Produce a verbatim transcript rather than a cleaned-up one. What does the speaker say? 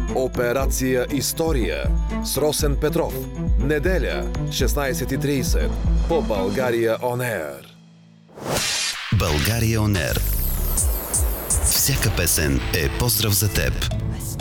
Операция История с Росен Петров. Неделя, шестнайсет и трийсет по България Он Ер. България Он Ер. Всяка песен е поздрав за теб.